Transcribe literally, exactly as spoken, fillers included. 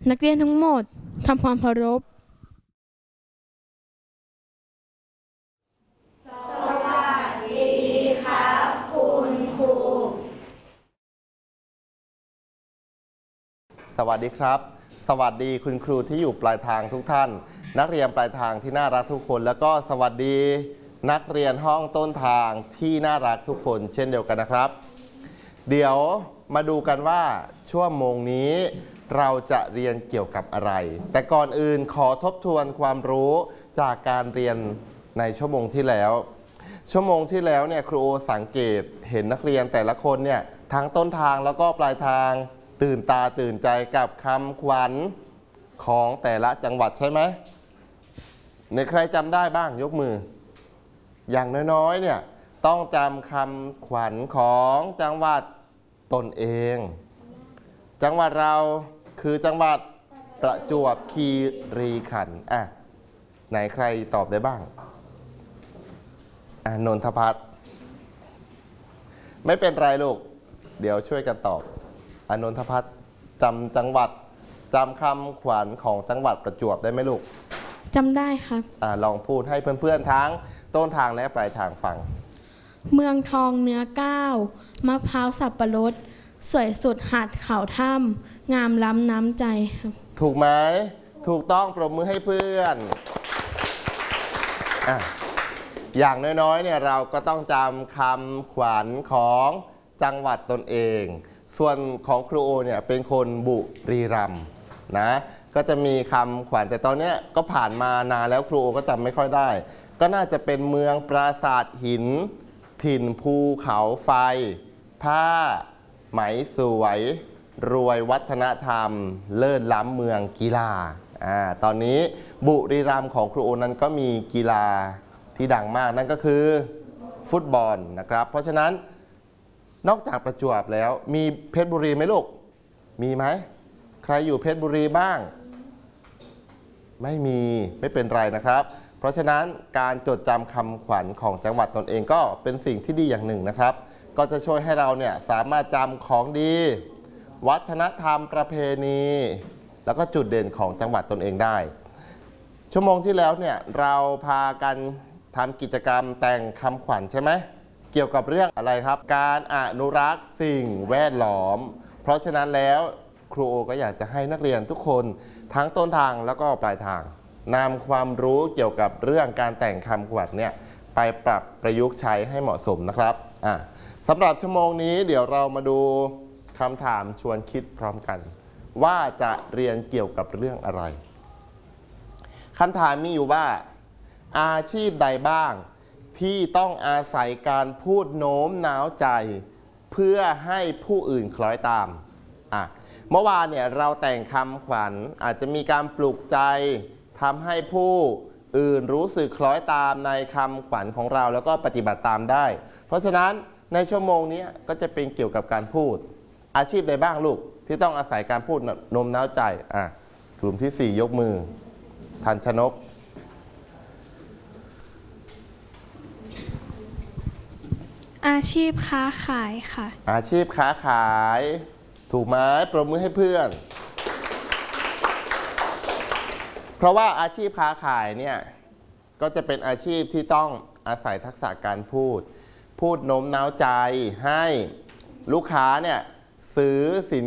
นักเรียนทั้งหมดทำความเคารพสวัสดีครับคุณครูสวัสดีครับสวัสดีคุณครูที่อยู่ปลายทางทุกท่านนักเรียนปลายทางที่น่ารักทุกคนแล้วก็สวัสดีนักเรียนห้องต้นทางที่น่ารักทุกคนเช่นเดียวกันนะครับเดี๋ยวมาดูกันว่าชั่วโมงนี้เราจะเรียนเกี่ยวกับอะไรแต่ก่อนอื่นขอทบทวนความรู้จากการเรียนในชั่วโมงที่แล้วชั่วโมงที่แล้วเนี่ยครูโอสังเกตเห็นนักเรียนแต่ละคนเนี่ยทั้งต้นทางแล้วก็ปลายทางตื่นตาตื่นใจกับคำขวัญของแต่ละจังหวัดใช่ไหมในใครจำได้บ้างยกมืออย่างน้อยๆเนี่ยต้องจำคำขวัญของจังหวัดตนเองจังหวัดเราคือจังหวัดประจวบคีรีขันธ์อ่ะไหนใครตอบได้บ้างอ่ะนนทพัฒน์ไม่เป็นไรลูกเดี๋ยวช่วยกันตอบอนนทพัฒน์จำจังหวัดจำคำขวัญของจังหวัดประจวบได้ไหมลูกจำได้ครับอ่ะลองพูดให้เพื่อนๆทั้งต้นทางและปลายทางฟังเมืองทองเนื้อก้าวมะพร้าวสับปะรดสวยสุดหาดเขาถ้ำงามล้ำน้ำใจครับถูกไหมถูกต้องปรบมือให้เพื่อนอ่ะอย่างน้อยๆเนี่ยเราก็ต้องจำคำขวัญของจังหวัดตนเองส่วนของครูโอเนี่ยเป็นคนบุรีรัมย์นะก็จะมีคำขวัญแต่ตอนนี้ก็ผ่านมานานแล้วครูโอก็จำไม่ค่อยได้ก็น่าจะเป็นเมืองปราสาทหินถิ่นภูเขาไฟผ้าไหมสวยรวยวัฒนธรรมเลิศล้ำเมืองกีฬาอ่าตอนนี้บุรีรัมย์ของครูโอนั้นก็มีกีฬาที่ดังมากนั่นก็คือฟุตบอลนะครับเพราะฉะนั้นนอกจากประจวบแล้วมีเพชรบุรีไหมลูกมีไหมใครอยู่เพชรบุรีบ้างไม่มีไม่เป็นไรนะครับเพราะฉะนั้นการจดจำคำขวัญของจังหวัดตนเองก็เป็นสิ่งที่ดีอย่างหนึ่งนะครับก็จะช่วยให้เราเนี่ยสามารถจำของดีวัฒนธรรมประเพณีแล้วก็จุดเด่นของจังหวัดตนเองได้ชั่วโมงที่แล้วเนี่ยเราพากันทำกิจกรรมแต่งคำขวัญใช่ไหมเกี่ยวกับเรื่องอะไรครับการอนุรักษ์สิ่งแวดล้อมเพราะฉะนั้นแล้วครูโอก็อยากจะให้นักเรียนทุกคนทั้งต้นทางแล้วก็ปลายทางนำความรู้เกี่ยวกับเรื่องการแต่งคำขวัญเนี่ยไปปรับประยุกต์ใช้ให้เหมาะสมนะครับอ่ะสำหรับชั่วโมงนี้เดี๋ยวเรามาดูคำถามชวนคิดพร้อมกันว่าจะเรียนเกี่ยวกับเรื่องอะไรคำถามมีอยู่ว่าอาชีพใดบ้างที่ต้องอาศัยการพูดโน้มน้าวใจเพื่อให้ผู้อื่นคล้อยตามอ่ะเมื่อวานเนี่ยเราแต่งคำขวัญอาจจะมีการปลุกใจทำให้ผู้อื่นรู้สึกคล้อยตามในคำขวัญของเราแล้วก็ปฏิบัติตามได้เพราะฉะนั้นในชั่วโมงนี้ก็จะเป็นเกี่ยวกับการพูดอาชีพใดบ้างลูกที่ต้องอาศัยการพูดโน้มน้าวใจอ่ะกลุ่มที่สี่ยกมือทันชนกอาชีพค้าขายค่ะอาชีพค้าขายถูกไหมปรบมือให้เพื่อนเพราะว่าอาชีพค้าขายเนี่ยก็จะเป็นอาชีพที่ต้องอาศัยทักษะการพูดพูดโน้มน้าวใจให้ลูกค้าเนี่ยซื้อสิน